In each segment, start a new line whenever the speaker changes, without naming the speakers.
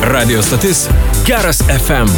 Radio stotis Geras FM.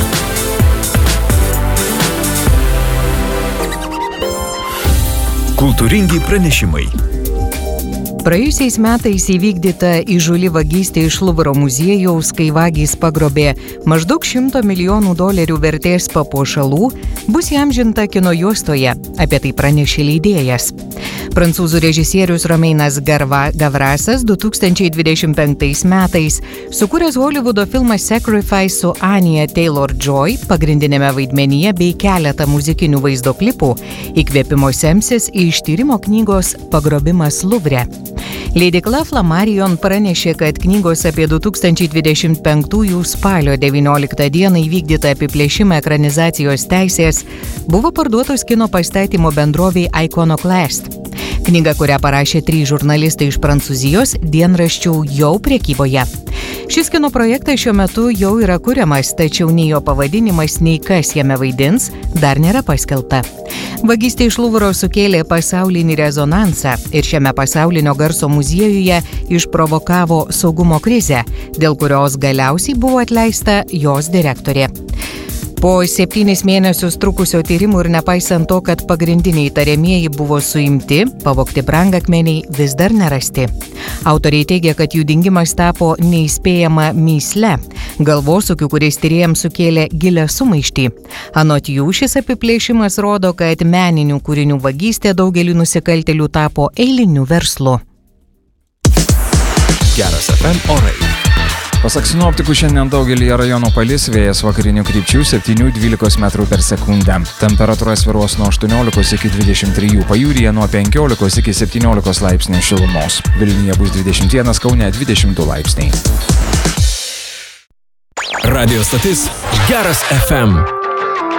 Kultūringi pranešimai.
Praėjusiais metais įvykdyta įžūli vagystė iš Luvro muziejaus, kai vagys pagrobė maždaug $100 milijonų vertės papuošalų, bus įamžinta kino juostoje, apie tai pranešė leidėjas. Prancūzų režisierius Romeinas Gavrasas 2025 metais sukūręs Hollywoodo filmą Sacrifice su Anya Taylor-Joy pagrindinėme vaidmenyje bei keletą muzikinių vaizdo klipų įkvėpimo semsis iš tyrimo knygos Pagrobimas Luvre. Leidykla Flammarion pranešė, kad knygos apie 2025 spalio 19 dieną įvykdytą apiplėšimą ekranizacijos teisės buvo parduotos kino pastatymo bendrovei Iconoclast. Knyga, kurią parašė 3 žurnalistai iš Prancūzijos, dienraščių jau prekyboje. Šis kino projektas šiuo metu jau yra kuriamas, tačiau nei jo pavadinimas, nei kas jame vaidins, dar nėra paskelbta. Vagystė iš Luvro sukėlė pasaulinį rezonansą ir šiame pasaulinio garso muziejuje išprovokavo saugumo krizę, dėl kurios galiausiai buvo atleista jos direktorė. Po 7 mėnesius trukusio tyrimų ir nepaisant to, kad pagrindiniai įtariamieji buvo suimti, pavogti brangakmeniai vis dar nerasti. Autoriai teigia, kad jų dingimas tapo neįspėjama mįsle, galvosūkiu, kuris tyrėjams sukėlė gilią sumaištį. Anot jų, šis apiplėšimas rodo, kad meninių kūrinių vagystė daugeliu nusikaltėlių tapo eiliniu verslu.
Geras FM orai.
Pasak sinoptikų, šiandien daugelį rajonų palis, vėjas vakarinių krypčių 7–12 metrų per sekundę. Temperatūra svyruos nuo 18 iki 23, pajūryje nuo 15 iki 17 laipsnių šilumos. Vilniuje bus 21, Kaune 22 laipsniai.
Radio stotis Geras FM.